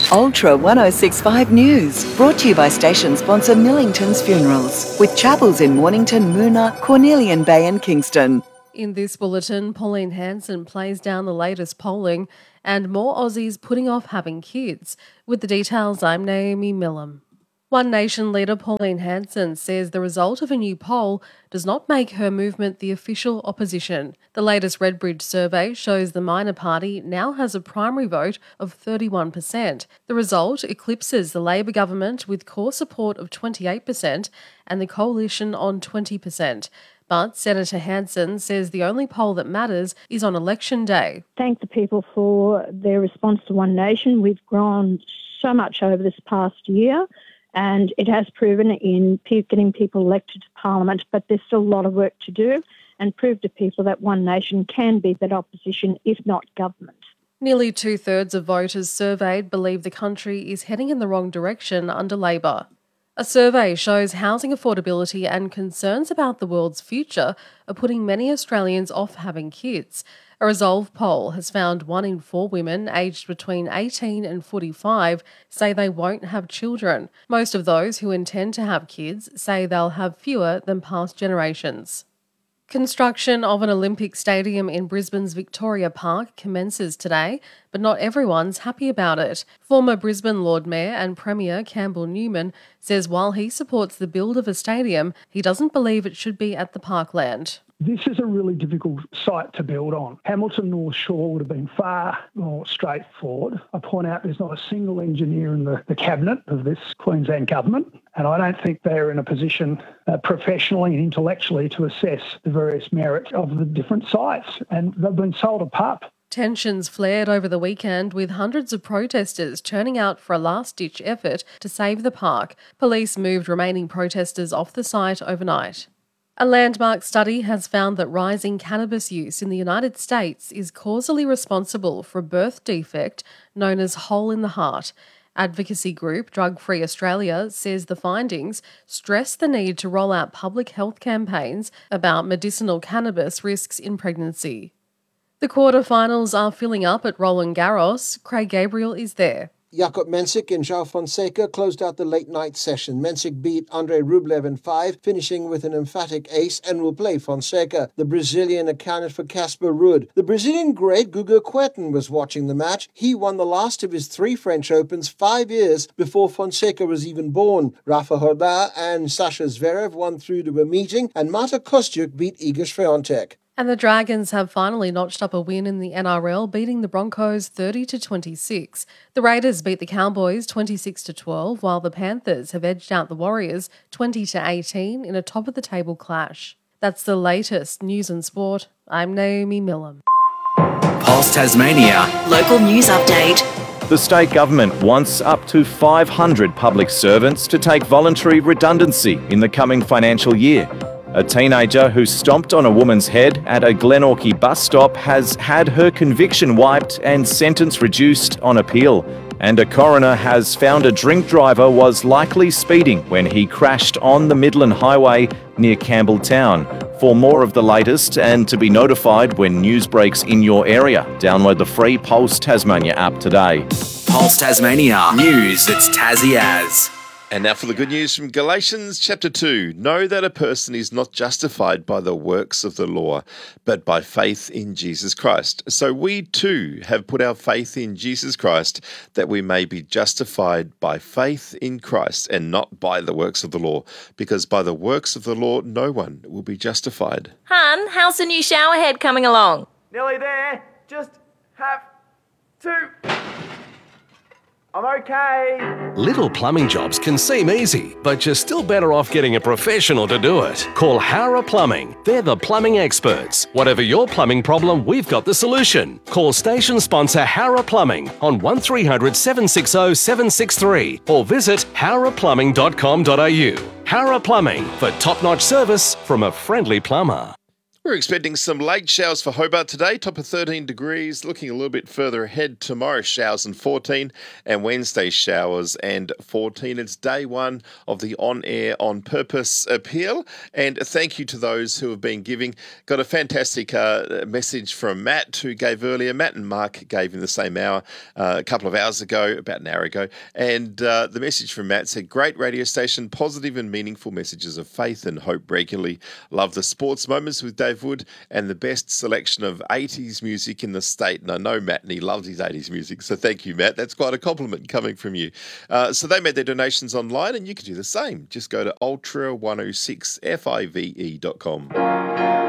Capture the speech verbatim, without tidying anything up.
Ultra one oh six point five News, brought to you by station sponsor Millington's Funerals, with chapels in Mornington, Moona, Cornelian Bay and Kingston. In this bulletin, Pauline Hanson plays down the latest polling and more Aussies putting off having kids. With the details, I'm Naomi Millam. One Nation leader Pauline Hanson says the result of a new poll does not make her movement the official opposition. The latest Redbridge survey shows the minor party now has a primary vote of thirty-one percent. The result eclipses the Labor government with core support of twenty-eight percent and the coalition on twenty percent. But Senator Hanson says the only poll that matters is on election day. Thank the people for their response to One Nation. We've grown so much over this past year, and it has proven in getting people elected to Parliament, but there's still a lot of work to do and prove to people that One Nation can be that opposition, if not government. Nearly two-thirds of voters surveyed believe the country is heading in the wrong direction under Labor. A survey shows housing affordability and concerns about the world's future are putting many Australians off having kids. A Resolve poll has found one in four women aged between eighteen and forty-five say they won't have children. Most of those who intend to have kids say they'll have fewer than past generations. Construction of an Olympic stadium in Brisbane's Victoria Park commences today, but not everyone's happy about it. Former Brisbane Lord Mayor and Premier Campbell Newman says while he supports the build of a stadium, he doesn't believe it should be at the parkland. This is a really difficult site to build on. Hamilton North Shore would have been far more straightforward. I point out there's not a single engineer in the, the cabinet of this Queensland government, and I don't think they're in a position uh, professionally and intellectually to assess the various merits of the different sites, and they've been sold a pup. Tensions flared over the weekend with hundreds of protesters turning out for a last-ditch effort to save the park. Police moved remaining protesters off the site overnight. A landmark study has found that rising cannabis use in the United States is causally responsible for a birth defect known as hole in the heart. Advocacy group Drug Free Australia says the findings stress the need to roll out public health campaigns about medicinal cannabis risks in pregnancy. The quarterfinals are filling up at Roland Garros. Craig Gabriel is there. Jakub Mensik and João Fonseca closed out the late-night session. Mensik beat Andrei Rublev in five, finishing with an emphatic ace, and will play Fonseca. The Brazilian accounted for Casper Ruud. The Brazilian great Guga Kuerten was watching the match. He won the last of his three French Opens five years before Fonseca was even born. Rafa Nadal and Sasha Zverev won through to a meeting, and Marta Kostyuk beat Iga Swiatek. And the Dragons have finally notched up a win in the N R L, beating the Broncos thirty to twenty-six. The Raiders beat the Cowboys twenty-six to twelve, while the Panthers have edged out the Warriors twenty to eighteen in a top-of-the-table clash. That's the latest news and sport. I'm Naomi Millam. Pulse Tasmania. Local news update. The state government wants up to five hundred public servants to take voluntary redundancy in the coming financial year. A teenager who stomped on a woman's head at a Glenorchy bus stop has had her conviction wiped and sentence reduced on appeal. And a coroner has found a drink driver was likely speeding when he crashed on the Midland Highway near Campbelltown. For more of the latest and to be notified when news breaks in your area, download the free Pulse Tasmania app today. Pulse Tasmania. News that's Tassie as. And now for the good news from Galatians chapter two. Know that a person is not justified by the works of the law, but by faith in Jesus Christ. So we too have put our faith in Jesus Christ, that we may be justified by faith in Christ and not by the works of the law, because by the works of the law no one will be justified. Hun, how's the new shower head coming along? Nearly there. Just have to... I'm okay. Little plumbing jobs can seem easy, but you're still better off getting a professional to do it. Call Hara Plumbing. They're the plumbing experts. Whatever your plumbing problem, we've got the solution. Call station sponsor Hara Plumbing on one three hundred, seven six zero, seven six three or visit hara plumbing dot com dot a u. Hara Plumbing, for top-notch service from a friendly plumber. We're expecting some late showers for Hobart today, top of thirteen degrees. Looking a little bit further ahead, tomorrow showers and fourteen, and Wednesday showers and fourteen. It's day one of the On Air On Purpose appeal, and thank you to those who have been giving. Got a fantastic uh, message from Matt, who gave earlier. Matt and Mark gave in the same hour uh, a couple of hours ago, about an hour ago, and uh, the message from Matt said, great radio station, positive and meaningful messages of faith and hope regularly. Love the sports moments with Dave Wood and the best selection of eighties music in the state. And I know Matt, and he loves his eighties music. So thank you, Matt. That's quite a compliment coming from you. Uh, so they made their donations online, and you can do the same. Just go to ultra one oh six five e dot com.